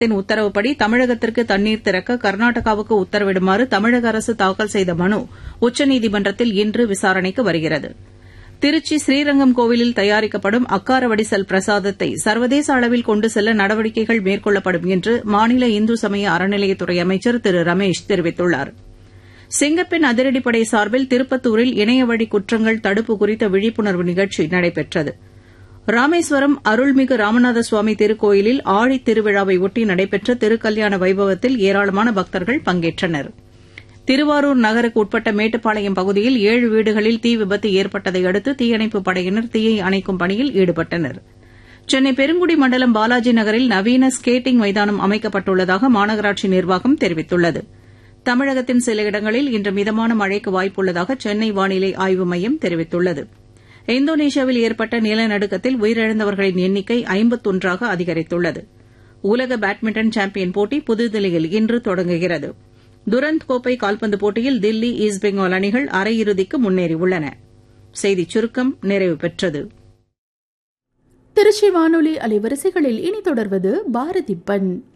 உத்தரவுப்படி தமிழகத்திற்கு தண்ணீர் திறக்க கர்நாடகாவுக்கு உத்தரவிடுமாறு தமிழக அரசு தாக்கல் செய்த மனு உச்சநீதிமன்றத்தில் இன்று விசாரணைக்கு வருகிறது. திருச்சி ஸ்ரீரங்கம் கோவிலில் தயாரிக்கப்படும் அக்கார வடிசல் பிரசாதத்தை சர்வதேச அளவில் கொண்டு செல்ல நடவடிக்கைகள் மேற்கொள்ளப்படும் என்று மாநில இந்து சமய அறநிலையத்துறை அமைச்சர் திரு ரமேஷ் தெரிவித்துள்ளார். சிங்கப்பெண் அதிரடிப்படை சார்பில் திருப்பத்தூரில் இணையவழி குற்றங்கள் தடுப்பு குறித்த விழிப்புணர்வு நிகழ்ச்சி நடைபெற்றது. ராமேஸ்வரம் அருள்மிகு ராமநாத சுவாமி திருக்கோயிலில் ஆழித் திருவிழாவை ஒட்டி நடைபெற்ற திருக்கல்யாண வைபவத்தில் ஏராளமான பக்தர்கள் பங்கேற்றனர். திருவாரூர் நகருக்கு உட்பட்ட மேட்டுப்பாளையம் பகுதியில் 7 வீடுகளில் தீ விபத்து ஏற்பட்டதை அடுத்து தீயணைப்புப் படையினர் தீயை அணைக்கும் பணியில் ஈடுபட்டனர். சென்னை பெருங்குடி மண்டலம் பாலாஜி நகரில் நவீன ஸ்கேட்டிங் மைதானம் அமைக்கப்பட்டுள்ளதாக மாநகராட்சி நிர்வாகம் தெரிவித்துள்ளது. தமிழகத்தின் சில இடங்களில் இன்று மிதமான மழைக்கு வாய்ப்புள்ளதாக சென்னை வானிலை ஆய்வு மையம் தெரிவித்துள்ளது. இந்தோனேஷியாவில் ஏற்பட்ட நிலநடுக்கத்தில் உயிரிழந்தவர்களின் எண்ணிக்கை 51ஆக அதிகரித்துள்ளது. உலக பேட்மிண்டன் சாம்பியன் போட்டி புதுதில்லியில் இன்று தொடங்குகிறது. துரந்த் கோப்பை கால்பந்து போட்டியில் தில்லி ஈஸ்ட் பெங்கால் அணிகள் அரையிறுதிக்கு முன்னேறியுள்ளன. செய்திச் சுருக்கம் நிறைவு பெற்றது. திருச்சி வானொலி அலைவரிசைகளில் இனி தொடர்வது பாரதி பண்.